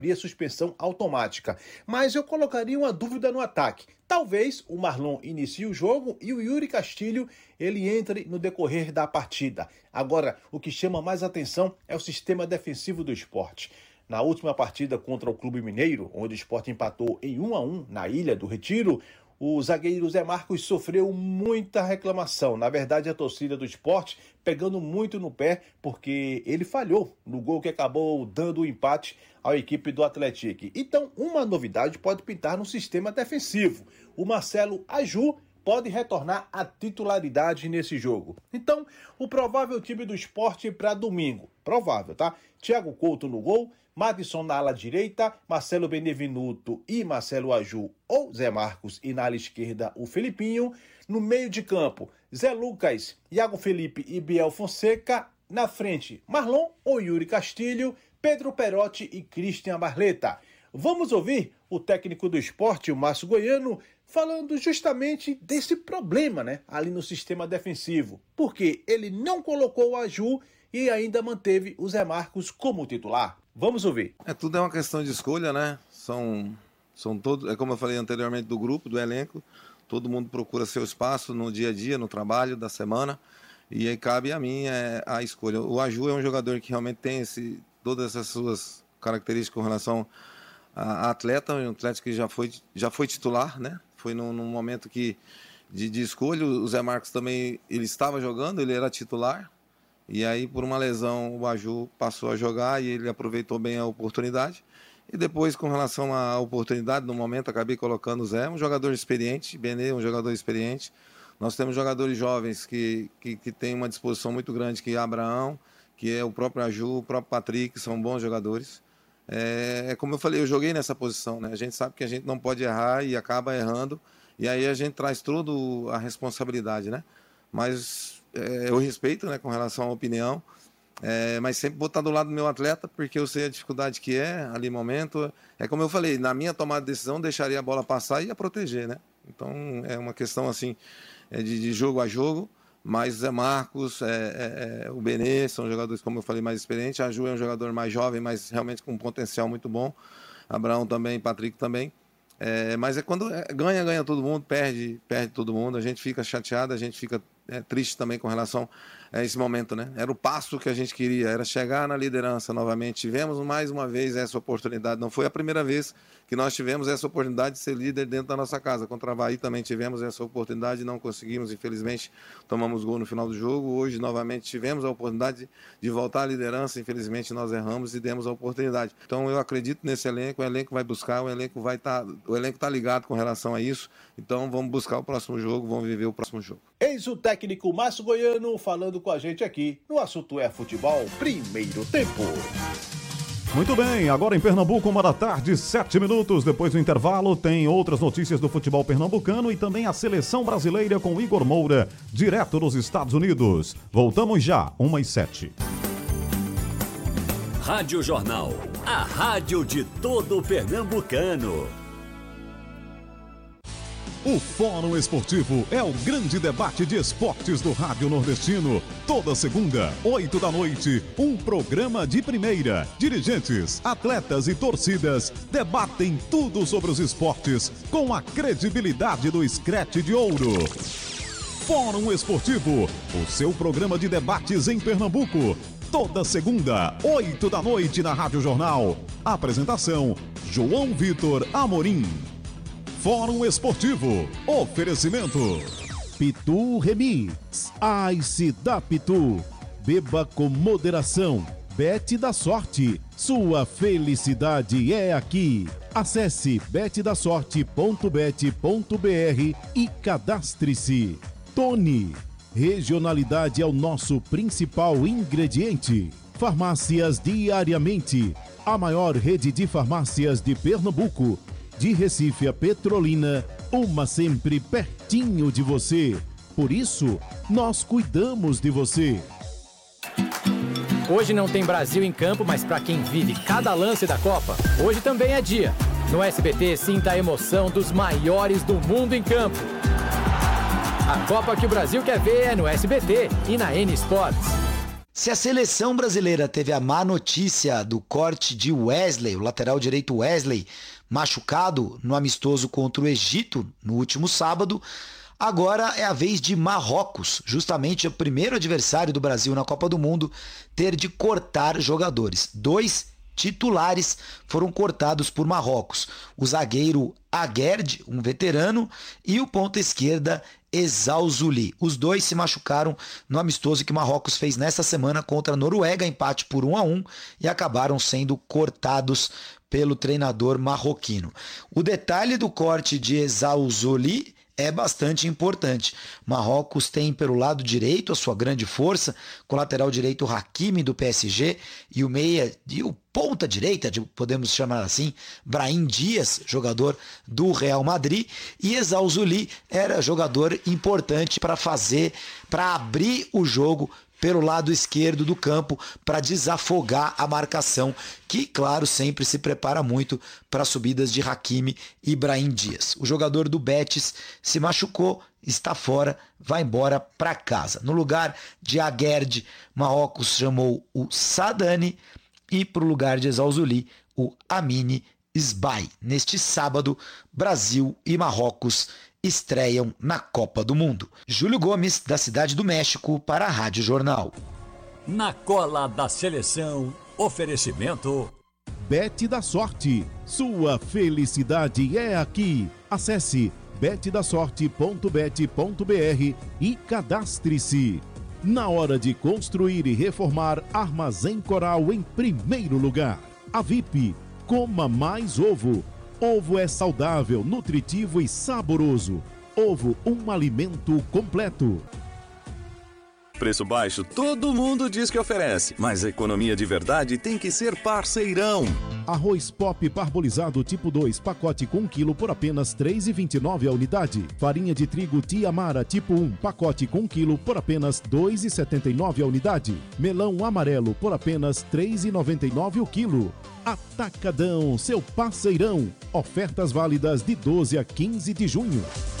suspensão automática. Mas eu colocaria uma dúvida no ataque. Talvez o Marlon inicie o jogo e o Yuri Castilho ele entre no decorrer da partida. Agora, o que chama mais atenção é o sistema defensivo do Sport. Na última partida contra o Clube Mineiro, onde o Sport empatou em 1-1 na Ilha do Retiro, o zagueiro Zé Marcos sofreu muita reclamação. Na verdade, a torcida do Sport pegando muito no pé, porque ele falhou no gol que acabou dando o empate à equipe do Atlético. Então, uma novidade pode pintar no sistema defensivo. O Marcelo Aju pode retornar à titularidade nesse jogo. Então, o provável time do Sport para domingo. Provável, tá? Thiago Couto no gol, Madison na ala direita, Marcelo Benevenuto e Marcelo Aju ou Zé Marcos e na ala esquerda o Felipinho. No meio de campo, Zé Lucas, Iago Felipe e Biel Fonseca. Na frente, Marlon ou Yuri Castilho, Pedro Perotti e Christian Barleta. Vamos ouvir o técnico do Sport, o Márcio Goiano, falando justamente desse problema, né, ali no sistema defensivo. Porque ele não colocou o Aju e ainda manteve o Zé Marcos como titular. Vamos ouvir. Tudo é uma questão de escolha, né? São todos, como eu falei anteriormente, do grupo, do elenco. Todo mundo procura seu espaço no dia a dia, no trabalho da semana. E aí cabe a mim a escolha. O Aju é um jogador que realmente tem todas essas suas características com relação a atleta, um atleta que já foi titular, né? Foi num momento de escolha. O Zé Marcos também, ele estava jogando, ele era titular. E aí, por uma lesão, o Aju passou a jogar e ele aproveitou bem a oportunidade. E depois, com relação à oportunidade, no momento, acabei colocando o Zé, um jogador experiente, Benê, um jogador experiente. Nós temos jogadores jovens que têm uma disposição muito grande, que é Abraão, que é o próprio Aju, o próprio Patrick, são bons jogadores. Como eu falei, eu joguei nessa posição, né? A gente sabe que a gente não pode errar e acaba errando. E aí a gente traz toda a responsabilidade, né? Mas eu respeito, né, com relação à opinião, mas sempre vou estar do lado do meu atleta, porque eu sei a dificuldade que é ali no momento. Como eu falei, na minha tomada de decisão, deixaria a bola passar e ia proteger, né? Então é uma questão assim de jogo a jogo. Mas Zé Marcos, o Benê, são jogadores, como eu falei, mais experientes. A Ju é um jogador mais jovem, mas realmente com um potencial muito bom. Abraão também, Patrick também. Mas quando ganha todo mundo, perde todo mundo. A gente fica chateado, a gente fica triste também com relação a esse momento, né? Era o passo que a gente queria, era chegar na liderança novamente. Tivemos mais uma vez essa oportunidade. Não foi a primeira vez que nós tivemos essa oportunidade de ser líder dentro da nossa casa. Contra o Avaí também tivemos essa oportunidade, não conseguimos, infelizmente, tomamos gol no final do jogo. Hoje, novamente, tivemos a oportunidade de voltar à liderança, infelizmente, nós erramos e demos a oportunidade. Então, eu acredito nesse elenco, o elenco vai buscar, o elenco está ligado com relação a isso. Então, vamos buscar o próximo jogo, vamos viver o próximo jogo. Eis o técnico Márcio Goiano falando com a gente aqui no Assunto é Futebol, primeiro tempo. Muito bem, agora em Pernambuco, 1h, 7 minutos. Depois do intervalo, tem outras notícias do futebol pernambucano e também a seleção brasileira com Igor Moura, direto dos Estados Unidos. Voltamos já, 1h07. Rádio Jornal, a rádio de todo o pernambucano. O Fórum Esportivo é o grande debate de esportes do Rádio Nordestino. Toda segunda, 20h, um programa de primeira. Dirigentes, atletas e torcidas debatem tudo sobre os esportes com a credibilidade do Scratch de Ouro. Fórum Esportivo, o seu programa de debates em Pernambuco. Toda segunda, 20h, na Rádio Jornal. Apresentação, João Vitor Amorim. Fórum Esportivo. Oferecimento. Pitu Remix. Ice da Pitu. Beba com moderação. Bet da Sorte. Sua felicidade é aqui. Acesse betdasorte.bet.br e cadastre-se. Tony. Regionalidade é o nosso principal ingrediente. Farmácias Diariamente. A maior rede de farmácias de Pernambuco. De Recife a Petrolina, uma sempre pertinho de você. Por isso, nós cuidamos de você. Hoje não tem Brasil em campo, mas para quem vive cada lance da Copa, hoje também é dia. No SBT, sinta a emoção dos maiores do mundo em campo. A Copa que o Brasil quer ver é no SBT e na N Sports. Se a seleção brasileira teve a má notícia do corte de Wesley, o lateral direito Wesley, machucado no amistoso contra o Egito no último sábado, agora é a vez de Marrocos, justamente o primeiro adversário do Brasil na Copa do Mundo, ter de cortar jogadores. 2 titulares foram cortados por Marrocos. O zagueiro Aguerd, um veterano, e o ponta esquerda Ezzalzouli. Os dois se machucaram no amistoso que Marrocos fez nesta semana contra a Noruega, empate por 1-1, e acabaram sendo cortados pelo treinador marroquino. O detalhe do corte de Ezzalzouli é bastante importante. Marrocos tem pelo lado direito a sua grande força, com o lateral direito Hakimi do PSG e o meia e o ponta direita, podemos chamar assim, Brahim Dias, jogador do Real Madrid, e Ezzalzouli era jogador importante para abrir o jogo pelo lado esquerdo do campo, para desafogar a marcação, que, claro, sempre se prepara muito para subidas de Hakimi e Brahim Dias. O jogador do Betis se machucou, está fora, vai embora para casa. No lugar de Aguerd, Marrocos chamou o Sadani, e para o lugar de Ezzalzouli, o Amine Sbai. Neste sábado, Brasil e Marrocos estreiam na Copa do Mundo. Júlio Gomes, da Cidade do México, para a Rádio Jornal. Na cola da seleção, oferecimento... Bet da Sorte. Sua felicidade é aqui. Acesse betdasorte.bet.br e cadastre-se. Na hora de construir e reformar, Armazém Coral em primeiro lugar. A VIP, coma mais ovo. Ovo é saudável, nutritivo e saboroso. Ovo, um alimento completo. Preço baixo, todo mundo diz que oferece, mas a economia de verdade tem que ser Parceirão. Arroz Pop parbolizado tipo 2, pacote com 1 kg por apenas R$ 3,29 a unidade. Farinha de trigo Tia Mara tipo 1, pacote com 1 kg por apenas R$ 2,79 a unidade. Melão amarelo por apenas R$ 3,99 o quilo. Atacadão, seu parceirão. Ofertas válidas de 12 a 15 de junho.